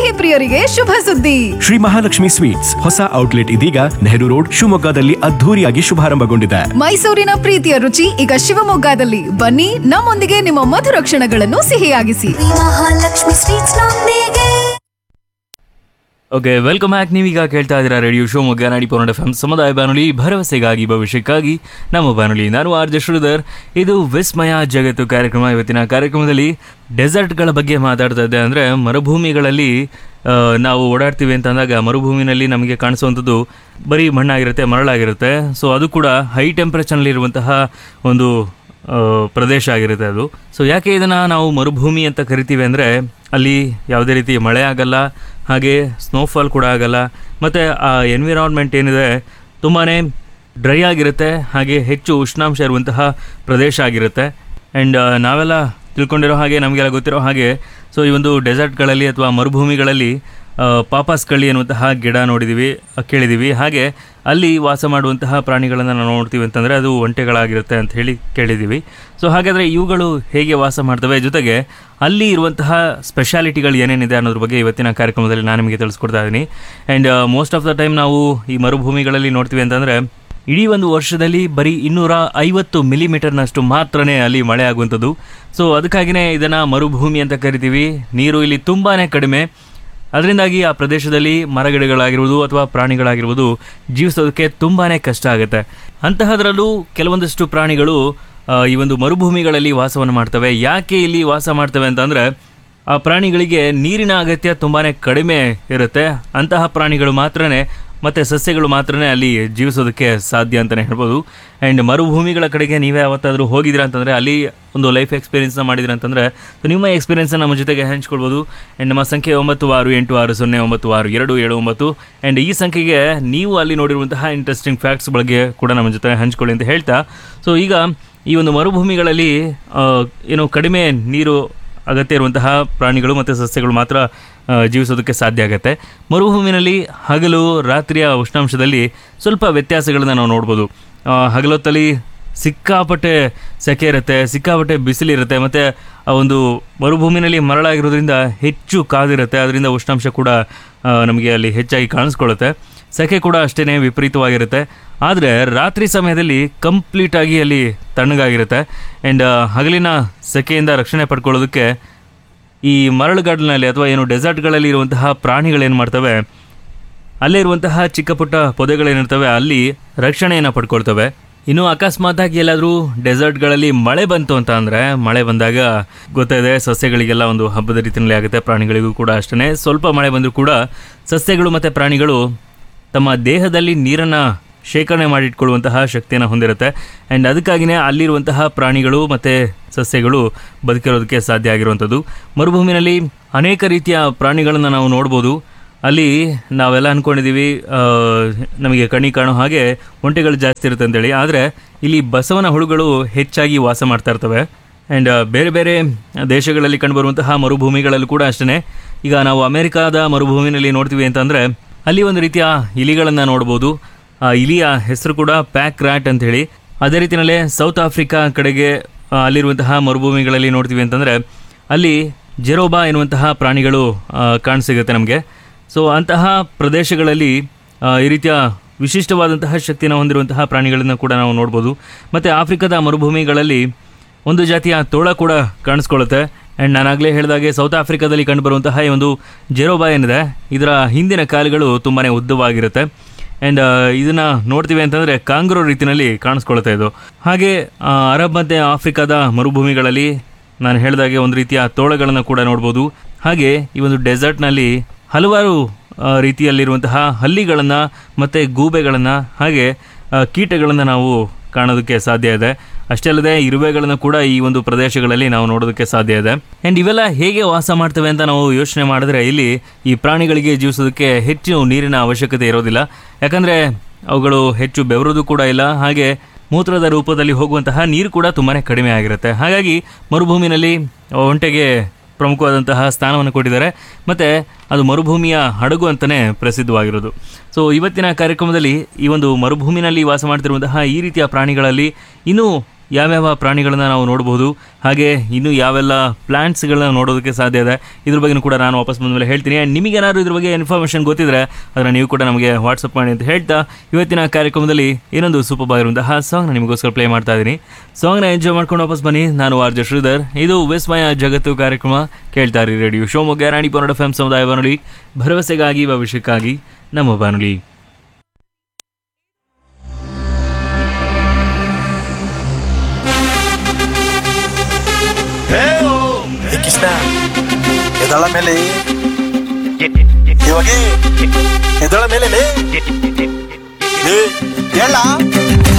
ಸಿಹಿ ಪ್ರಿಯರಿಗೆ ಶುಭ ಸುದ್ದಿ. ಶ್ರೀ ಮಹಾಲಕ್ಷ್ಮಿ ಸ್ವೀಟ್ಸ್ ಹೊಸ ಔಟ್ಲೆಟ್ ಇದೀಗ ನೆಹರು ರೋಡ್ ಶಿವಮೊಗ್ಗದಲ್ಲಿ ಅದ್ಧೂರಿಯಾಗಿ ಶುಭಾರಂಭಗೊಂಡಿದೆ. ಮೈಸೂರಿನ ಪ್ರೀತಿಯ ರುಚಿ ಈಗ ಶಿವಮೊಗ್ಗದಲ್ಲಿ. ಬನ್ನಿ, ನಮ್ಮೊಂದಿಗೆ ನಿಮ್ಮ ಮಧುರ ಕ್ಷಣಗಳನ್ನು ಸಿಹಿಯಾಗಿಸಿ. ಮಹಾಲಕ್ಷ್ಮಿ ಸ್ವೀಟ್ಸ್ ನೊಂದಿಗೆ. Okay, welcome back. ನೀವೀಗ ಕೇಳ್ತಾ ಇದ್ದೀರಾ ರೇಡಿಯೋ ಶಿವಮೊಗ್ಗ 90.4 FM ಸಮುದಾಯ ಬಾನುಲಿ, ಭರವಸೆಗಾಗಿ ಭವಿಷ್ಯಕ್ಕಾಗಿ ನಮ್ಮ ಬಾನುಲಿ. ನಾನು ಆರ್.ಜೆ. ಶ್ರೀಧರ್. ಇದು ವಿಸ್ಮಯ ಜಗತ್ತು ಕಾರ್ಯಕ್ರಮ. ಇವತ್ತಿನ ಕಾರ್ಯಕ್ರಮದಲ್ಲಿ ಡೆಸರ್ಟ್ಗಳ ಬಗ್ಗೆ ಮಾತಾಡ್ತಾ ಇದ್ದೆ. ಅಂದರೆ ಮರುಭೂಮಿಗಳಲ್ಲಿ ನಾವು ಓಡಾಡ್ತೀವಿ ಅಂತ ಅಂದಾಗ ಮರುಭೂಮಿನಲ್ಲಿ ನಮಗೆ ಕಾಣಿಸುವಂಥದ್ದು ಬರೀ ಮಣ್ಣಾಗಿರುತ್ತೆ, ಮರಳಾಗಿರುತ್ತೆ. ಸೊ ಅದು ಕೂಡ ಹೈ ಟೆಂಪ್ರೇಚರ್ನಲ್ಲಿರುವಂತಹ ಒಂದು ಪ್ರದೇಶ ಆಗಿರುತ್ತೆ ಅದು. ಸೊ ಯಾಕೆ ಇದನ್ನು ನಾವು ಮರುಭೂಮಿ ಅಂತ ಕರಿತೀವಿ ಅಂದರೆ ಅಲ್ಲಿ ಯಾವುದೇ ರೀತಿ ಮಳೆ ಆಗಲ್ಲ, ಹಾಗೆ ಸ್ನೋಫಾಲ್ ಕೂಡ ಆಗಲ್ಲ, ಮತ್ತು ಆ ಎನ್ವಿರಾನ್ಮೆಂಟ್ ಏನಿದೆ ತುಂಬಾ ಡ್ರೈ ಆಗಿರುತ್ತೆ, ಹಾಗೆ ಹೆಚ್ಚು ಉಷ್ಣಾಂಶ ಇರುವಂತಹ ಪ್ರದೇಶ ಆಗಿರುತ್ತೆ. ಆ್ಯಂಡ್ ನಾವೆಲ್ಲ ತಿಳ್ಕೊಂಡಿರೋ ಹಾಗೆ, ನಮಗೆಲ್ಲ ಗೊತ್ತಿರೋ ಹಾಗೆ, ಸೊ ಈ ಒಂದು ಡೆಸರ್ಟ್ಗಳಲ್ಲಿ ಅಥವಾ ಮರುಭೂಮಿಗಳಲ್ಲಿ ಪಾಪಾಸ್ ಕಳ್ಳಿ ಅನ್ನುವಂತಹ ಗಿಡ ಕೇಳಿದ್ದೀವಿ. ಹಾಗೆ ಅಲ್ಲಿ ವಾಸ ಮಾಡುವಂತಹ ಪ್ರಾಣಿಗಳನ್ನು ನಾವು ನೋಡ್ತೀವಿ ಅಂತಂದರೆ ಅದು ಒಂಟೆಗಳಾಗಿರುತ್ತೆ ಅಂತ ಹೇಳಿ ಕೇಳಿದ್ದೀವಿ. ಸೊ ಹಾಗಾದರೆ ಇವುಗಳು ಹೇಗೆ ವಾಸ ಮಾಡ್ತವೆ, ಜೊತೆಗೆ ಅಲ್ಲಿ ಇರುವಂತಹ ಸ್ಪೆಷಾಲಿಟಿಗಳು ಏನೇನಿದೆ ಅನ್ನೋದ್ರ ಬಗ್ಗೆ ಇವತ್ತಿನ ಕಾರ್ಯಕ್ರಮದಲ್ಲಿ ನಾನು ನಿಮಗೆ ತಿಳಿಸ್ಕೊಡ್ತಾ ಇದ್ದೀನಿ. And most of the time ನಾವು ಈ ಮರುಭೂಮಿಗಳಲ್ಲಿ ನೋಡ್ತೀವಿ ಅಂತಂದರೆ ಇಡೀ ಒಂದು ವರ್ಷದಲ್ಲಿ ಬರೀ 250 ಮಿಲಿಮೀಟರ್ನಷ್ಟು ಮಾತ್ರನೇ ಅಲ್ಲಿ ಮಳೆ ಆಗುವಂಥದ್ದು. ಸೊ ಅದಕ್ಕಾಗಿಯೇ ಇದನ್ನು ಮರುಭೂಮಿ ಅಂತ ಕರಿತೀವಿ. ನೀರು ಇಲ್ಲಿ ತುಂಬಾ ಕಡಿಮೆ, ಅದರಿಂದಾಗಿ ಆ ಪ್ರದೇಶದಲ್ಲಿ ಮರಗಿಡಗಳಾಗಿರ್ಬೋದು ಅಥವಾ ಪ್ರಾಣಿಗಳಾಗಿರ್ಬೋದು ಜೀವಿಸೋದಕ್ಕೆ ತುಂಬಾ ಕಷ್ಟ ಆಗುತ್ತೆ. ಅಂತಹದರಲ್ಲೂ ಕೆಲವೊಂದಷ್ಟು ಪ್ರಾಣಿಗಳು ಈ ಒಂದು ಮರುಭೂಮಿಗಳಲ್ಲಿ ವಾಸವನ್ನು ಮಾಡ್ತವೆ. ಯಾಕೆ ಇಲ್ಲಿ ವಾಸ ಮಾಡ್ತವೆ ಅಂತಂದರೆ ಆ ಪ್ರಾಣಿಗಳಿಗೆ ನೀರಿನ ಅಗತ್ಯ ತುಂಬಾ ಕಡಿಮೆ ಇರುತ್ತೆ. ಅಂತಹ ಪ್ರಾಣಿಗಳು ಮಾತ್ರನೇ ಮತ್ತು ಸಸ್ಯಗಳು ಮಾತ್ರನೇ ಅಲ್ಲಿ ಜೀವಿಸೋದಕ್ಕೆ ಸಾಧ್ಯ ಅಂತಲೇ ಹೇಳ್ಬೋದು. ಆ್ಯಂಡ್ ಮರುಭೂಮಿಗಳ ಕಡೆಗೆ ನೀವೇ ಯಾವತ್ತಾದರೂ ಹೋಗಿದ್ದೀರಾ ಅಂತಂದರೆ ಅಲ್ಲಿ ಒಂದು ಲೈಫ್ ಎಕ್ಸ್ಪೀರಿಯನ್ಸ್ನ ಮಾಡಿದ್ದೀರಾ ಅಂತಂದರೆ ನಿಮ್ಮ ಎಕ್ಸ್ಪೀರಿಯನ್ಸನ್ನು ನಮ್ಮ ಜೊತೆಗೆ ಹಂಚ್ಕೊಳ್ಬೋದು. ಆ್ಯಂಡ್ ನಮ್ಮ ಸಂಖ್ಯೆ 9686099279. ಆ್ಯಂಡ್ ಈ ಸಂಖ್ಯೆಗೆ ನೀವು ಅಲ್ಲಿ ನೋಡಿರುವಂತಹ ಇಂಟ್ರೆಸ್ಟಿಂಗ್ ಫ್ಯಾಕ್ಟ್ಸ್ ಬಗ್ಗೆ ಕೂಡ ನಮ್ಮ ಜೊತೆ ಹಂಚ್ಕೊಳ್ಳಿ ಅಂತ ಹೇಳ್ತಾ, ಸೊ ಈಗ ಈ ಒಂದು ಮರುಭೂಮಿಗಳಲ್ಲಿ ಕಡಿಮೆ ನೀರು ಅಗತ್ಯ ಇರುವಂತಹ ಪ್ರಾಣಿಗಳು ಮತ್ತು ಸಸ್ಯಗಳು ಮಾತ್ರ ಜೀವಿಸೋದಕ್ಕೆ ಸಾಧ್ಯ ಆಗುತ್ತೆ. ಮರುಭೂಮಿನಲ್ಲಿ ಹಗಲು ರಾತ್ರಿಯ ಉಷ್ಣಾಂಶದಲ್ಲಿ ಸ್ವಲ್ಪ ವ್ಯತ್ಯಾಸಗಳನ್ನು ನಾವು ನೋಡ್ಬೋದು. ಹಗಲೊತ್ತಲ್ಲಿ ಸಿಕ್ಕಾಪಟ್ಟೆ ಸೆಕೆ ಇರುತ್ತೆ, ಸಿಕ್ಕಾಪಟ್ಟೆ ಬಿಸಿಲಿರುತ್ತೆ, ಮತ್ತು ಆ ಒಂದು ಮರುಭೂಮಿನಲ್ಲಿ ಮರಳಾಗಿರೋದ್ರಿಂದ ಹೆಚ್ಚು ಕಾದಿರುತ್ತೆ. ಅದರಿಂದ ಉಷ್ಣಾಂಶ ಕೂಡ ನಮಗೆ ಅಲ್ಲಿ ಹೆಚ್ಚಾಗಿ ಕಾಣಿಸ್ಕೊಳ್ಳುತ್ತೆ. ಸೆಕೆ ಕೂಡ ಅಷ್ಟೇ ವಿಪರೀತವಾಗಿರುತ್ತೆ. ಆದರೆ ರಾತ್ರಿ ಸಮಯದಲ್ಲಿ ಕಂಪ್ಲೀಟಾಗಿ ಅಲ್ಲಿ ತಣ್ಣಗಾಗಿರುತ್ತೆ. ಆ್ಯಂಡ್ ಹಗಲಿನ ಸೆಕೆಯಿಂದ ರಕ್ಷಣೆ ಪಡ್ಕೊಳ್ಳೋದಕ್ಕೆ ಈ ಮರಳುಗಾಡಿನಲ್ಲಿ ಅಥವಾ ಡೆಸರ್ಟ್ಗಳಲ್ಲಿ ಇರುವಂತಹ ಪ್ರಾಣಿಗಳೇನು ಮಾಡ್ತವೆ, ಅಲ್ಲೇ ಇರುವಂತಹ ಚಿಕ್ಕ ಪುಟ್ಟ ಪೊದೆಗಳೇನಿರ್ತವೆ ಅಲ್ಲಿ ರಕ್ಷಣೆಯನ್ನು ಪಡ್ಕೊಳ್ತವೆ. ಇನ್ನು ಅಕಸ್ಮಾತಾಗಿ ಎಲ್ಲಾದರೂ ಡೆಸರ್ಟ್ಗಳಲ್ಲಿ ಮಳೆ ಬಂತು ಅಂತ ಅಂದರೆ, ಮಳೆ ಬಂದಾಗ ಗೊತ್ತಿದೆ ಸಸ್ಯಗಳಿಗೆಲ್ಲ ಒಂದು ಹಬ್ಬದ ರೀತಿಯಲ್ಲಿ ಆಗುತ್ತೆ, ಪ್ರಾಣಿಗಳಿಗೂ ಕೂಡ ಅಷ್ಟೇ. ಸ್ವಲ್ಪ ಮಳೆ ಬಂದರೂ ಕೂಡ ಸಸ್ಯಗಳು ಮತ್ತು ಪ್ರಾಣಿಗಳು ತಮ್ಮ ದೇಹದಲ್ಲಿ ನೀರನ್ನು ಶೇಖರಣೆ ಮಾಡಿಟ್ಕೊಳ್ಳುವಂತಹ ಶಕ್ತಿಯನ್ನು ಹೊಂದಿರುತ್ತೆ. ಆ್ಯಂಡ್ ಅದಕ್ಕಾಗಿಯೇ ಅಲ್ಲಿರುವಂತಹ ಪ್ರಾಣಿಗಳು ಮತ್ತು ಸಸ್ಯಗಳು ಬದುಕಿರೋದಕ್ಕೆ ಸಾಧ್ಯ ಆಗಿರುವಂಥದ್ದು. ಮರುಭೂಮಿನಲ್ಲಿ ಅನೇಕ ರೀತಿಯ ಪ್ರಾಣಿಗಳನ್ನು ನಾವು ನೋಡ್ಬೋದು. ಅಲ್ಲಿ ನಾವೆಲ್ಲ ಅಂದ್ಕೊಂಡಿದ್ದೀವಿ ನಮಗೆ ಕಣ್ಣಿ ಕಾಣೋ ಹಾಗೆ ಒಂಟೆಗಳು ಜಾಸ್ತಿ ಇರುತ್ತೆ ಅಂತೇಳಿ, ಆದರೆ ಇಲ್ಲಿ ಬಸವನ ಹುಳುಗಳು ಹೆಚ್ಚಾಗಿ ವಾಸ ಮಾಡ್ತಾ ಇರ್ತವೆ. ಆ್ಯಂಡ್ ಬೇರೆ ಬೇರೆ ದೇಶಗಳಲ್ಲಿ ಕಂಡುಬರುವಂತಹ ಮರುಭೂಮಿಗಳಲ್ಲೂ ಕೂಡ ಅಷ್ಟೇ. ಈಗ ನಾವು ಅಮೆರಿಕಾದ ಮರುಭೂಮಿನಲ್ಲಿ ನೋಡ್ತೀವಿ ಅಂತಂದರೆ ಅಲ್ಲಿ ಒಂದು ರೀತಿಯ ಇಲಿಗಳನ್ನು ನೋಡ್ಬೋದು. ಆ ಇಲಿಯ ಹೆಸರು ಕೂಡ ಪ್ಯಾಕ್ ರ್ಯಾಟ್ ಅಂಥೇಳಿ. ಅದೇ ರೀತಿಯಲ್ಲೇ ಸೌತ್ ಆಫ್ರಿಕಾ ಕಡೆಗೆ ಅಲ್ಲಿರುವಂತಹ ಮರುಭೂಮಿಗಳಲ್ಲಿ ನೋಡ್ತೀವಿ ಅಂತಂದರೆ ಅಲ್ಲಿ ಜೆರೋಬಾ ಎನ್ನುವಂತಹ ಪ್ರಾಣಿಗಳು ಕಾಣಸಿಗುತ್ತೆ ನಮಗೆ. ಸೊ ಅಂತಹ ಪ್ರದೇಶಗಳಲ್ಲಿ ಈ ರೀತಿಯ ವಿಶಿಷ್ಟವಾದಂತಹ ಶಕ್ತಿಯನ್ನು ಹೊಂದಿರುವಂತಹ ಪ್ರಾಣಿಗಳನ್ನು ಕೂಡ ನಾವು ನೋಡ್ಬೋದು. ಮತ್ತು ಆಫ್ರಿಕಾದ ಮರುಭೂಮಿಗಳಲ್ಲಿ ಒಂದು ಜಾತಿಯ ತೋಳ ಕೂಡ ಕಾಣಿಸ್ಕೊಳ್ಳುತ್ತೆ. ಆ್ಯಂಡ್ ನಾನಾಗಲೇ ಹೇಳಿದಾಗೆ ಸೌತ್ ಆಫ್ರಿಕಾದಲ್ಲಿ ಕಂಡುಬರುವಂತಹ ಈ ಒಂದು ಜೆರೋಬಾ ಏನಿದೆ ಇದರ ಹಿಂದಿನ ಕಾಲುಗಳು ತುಂಬಾ ಉದ್ದವಾಗಿರುತ್ತೆ. ಆ್ಯಂಡ್ ಇದನ್ನು ನೋಡ್ತೀವಿ ಅಂತಂದರೆ ಕಾಂಗ್ರೋ ರೀತಿಯಲ್ಲಿ ಕಾಣಿಸ್ಕೊಳ್ತಾ ಇದು. ಹಾಗೆ ಅರಬ್ ಮತ್ತು ಆಫ್ರಿಕಾದ ಮರುಭೂಮಿಗಳಲ್ಲಿ ನಾನು ಹೇಳಿದಾಗೆ ಒಂದು ರೀತಿಯ ತೋಳಗಳನ್ನು ಕೂಡ ನೋಡ್ಬೋದು. ಹಾಗೆ ಈ ಒಂದು ಡೆಸರ್ಟ್ನಲ್ಲಿ ಹಲವಾರು ರೀತಿಯಲ್ಲಿರುವಂತಹ ಹಲ್ಲಿಗಳನ್ನು ಮತ್ತು ಗೂಬೆಗಳನ್ನು ಹಾಗೆ ಕೀಟಗಳನ್ನು ನಾವು ಕಾಣೋದಕ್ಕೆ ಸಾಧ್ಯ ಇದೆ. ಅಷ್ಟೇ ಅಲ್ಲದೆ ಇರುವೆಗಳನ್ನು ಕೂಡ ಈ ಒಂದು ಪ್ರದೇಶಗಳಲ್ಲಿ ನಾವು ನೋಡೋದಕ್ಕೆ ಸಾಧ್ಯ ಇದೆ. ಆ್ಯಂಡ್ ಇವೆಲ್ಲ ಹೇಗೆ ವಾಸ ಮಾಡ್ತವೆ ಅಂತ ನಾವು ಯೋಚನೆ ಮಾಡಿದ್ರೆ ಇಲ್ಲಿ ಈ ಪ್ರಾಣಿಗಳಿಗೆ ಜೀವಿಸೋದಕ್ಕೆ ಹೆಚ್ಚು ನೀರಿನ ಅವಶ್ಯಕತೆ ಇರೋದಿಲ್ಲ. ಯಾಕಂದರೆ ಅವುಗಳು ಹೆಚ್ಚು ಬೆವರೋದು ಕೂಡ ಇಲ್ಲ. ಹಾಗೆ ಮೂತ್ರದ ರೂಪದಲ್ಲಿ ಹೋಗುವಂತಹ ನೀರು ಕೂಡ ತುಂಬಾ ಕಡಿಮೆ ಆಗಿರುತ್ತೆ. ಹಾಗಾಗಿ ಮರುಭೂಮಿನಲ್ಲಿ ಒಂಟೆಗೆ ಪ್ರಮುಖವಾದಂತಹ ಸ್ಥಾನವನ್ನು ಕೊಟ್ಟಿದ್ದಾರೆ. ಮತ್ತು ಅದು ಮರುಭೂಮಿಯ ಹಡಗು ಅಂತಲೇ ಪ್ರಸಿದ್ಧವಾಗಿರೋದು. ಸೊ ಇವತ್ತಿನ ಕಾರ್ಯಕ್ರಮದಲ್ಲಿ ಈ ಒಂದು ಮರುಭೂಮಿನಲ್ಲಿ ವಾಸ ಮಾಡ್ತಿರುವಂತಹ ಈ ರೀತಿಯ ಪ್ರಾಣಿಗಳಲ್ಲಿ ಇನ್ನೂ ಯಾವ್ಯಾವ ಪ್ರಾಣಿಗಳನ್ನ ನಾವು ನೋಡ್ಬೋದು, ಹಾಗೆ ಇನ್ನೂ ಯಾವೆಲ್ಲ ಪ್ಲಾಂಟ್ಸ್ಗಳನ್ನ ನೋಡೋದಕ್ಕೆ ಸಾಧ್ಯ ಇದೆ, ಇದ್ರ ಬಗ್ಗೆ ಕೂಡ ನಾನು ವಾಪಸ್ ಬಂದ ಮೇಲೆ ಹೇಳ್ತೀನಿ. ಆ್ಯಂಡ್ ನಿಮಗೇನಾದ್ರು ಇದ್ರ ಬಗ್ಗೆ ಇನ್ಫಾರ್ಮೇಷನ್ ಗೊತ್ತಿದ್ರೆ ಅದನ್ನು ನೀವು ಕೂಡ ನಮಗೆ ವಾಟ್ಸಪ್ ಮಾಡಿ ಅಂತ ಹೇಳ್ತಾ ಇವತ್ತಿನ ಕಾರ್ಯಕ್ರಮದಲ್ಲಿ ಇನ್ನೊಂದು ಸೂಪರ್ ಆಗಿರುವಂತಹ ಸಾಂಗ್ನ ನಿಮಗೋಸ್ಕರ ಪ್ಲೇ ಮಾಡ್ತಾ ಇದ್ದೀನಿ. ಸಾಂಗ್ನ ಎಂಜಾಯ್ ಮಾಡ್ಕೊಂಡು ವಾಪಸ್ ಬನ್ನಿ. ನಾನು ಆರ್ ಜೆ ಶ್ರೀಧರ್, ಇದು ವಿಸ್ಮಯ ಜಗತ್ತು ಕಾರ್ಯಕ್ರಮ. ಕೇಳ್ತಾ ಇರಿ ರೇಡಿಯೋ ಶಿವಮೊಗ್ಗ ರಾಣಿ ಪನ್ನಡ FM ಸಮುದಾಯ ಬಾನುಲಿ, ಭರವಸೆಗಾಗಿ ಭವಿಷ್ಯಕ್ಕಾಗಿ ನಮ್ಮ ಬಾನುಲಿ. ಕೃಷ್ಣ ಎದಳ ಮೇಲೆ ಇವಾಗ ಎದಳ ಮೇಲೆ ಹೇಳ